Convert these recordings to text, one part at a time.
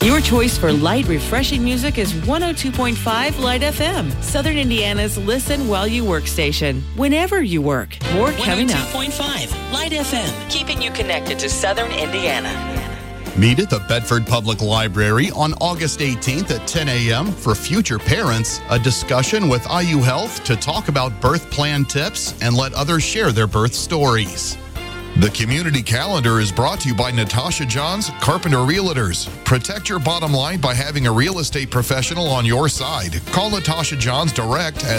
Your choice for light, refreshing music is 102.5 Light FM, Southern Indiana's listen while you work station, whenever you work. More coming up. 102.5 Light FM, keeping you connected to Southern Indiana. Meet at the Bedford Public Library on August 18th at 10 a.m. for Future Parents, a discussion with IU Health to talk about birth plan tips and let others share their birth stories. The community calendar is brought to you by Natasha Johns, Carpenter Realtors. Protect your bottom line by having a real estate professional on your side. Call Natasha Johns direct at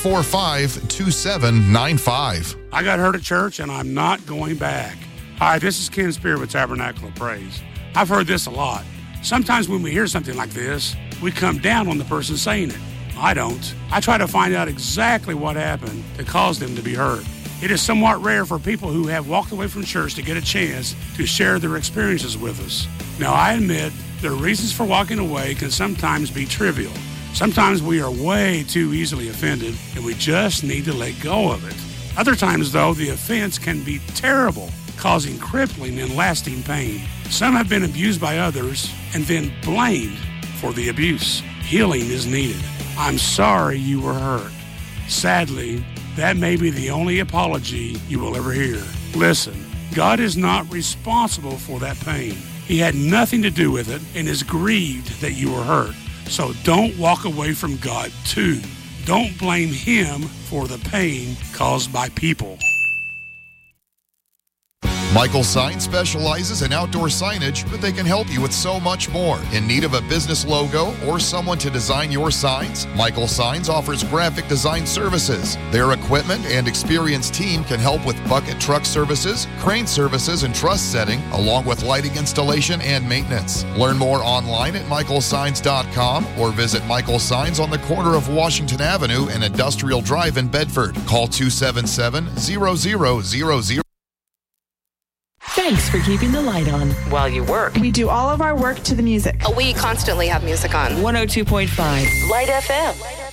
345-2795. I got hurt at church and I'm not going back. Hi, this is Ken Spear with Tabernacle of Praise. I've heard this a lot. Sometimes when we hear something like this, we come down on the person saying it. I don't. I try to find out exactly what happened that caused them to be hurt. It is somewhat rare for people who have walked away from church to get a chance to share their experiences with us. Now, I admit the reasons for walking away can sometimes be trivial. Sometimes we are way too easily offended, and we just need to let go of it. Other times, though, the offense can be terrible, causing crippling and lasting pain. Some have been abused by others and then blamed for the abuse. Healing is needed. I'm sorry you were hurt. Sadly, that may be the only apology you will ever hear. Listen, God is not responsible for that pain. He had nothing to do with it and is grieved that you were hurt. So don't walk away from God too. Don't blame Him for the pain caused by people. Michael Signs specializes in outdoor signage, but they can help you with so much more. In need of a business logo or someone to design your signs? Michael Signs offers graphic design services. Their equipment and experienced team can help with bucket truck services, crane services, and truss setting, along with lighting installation and maintenance. Learn more online at michaelsigns.com or visit Michael Signs on the corner of Washington Avenue and Industrial Drive in Bedford. Call 277-0000. Thanks for keeping the light on while you work. We do all of our work to the music. We constantly have music on. 102.5 Light FM.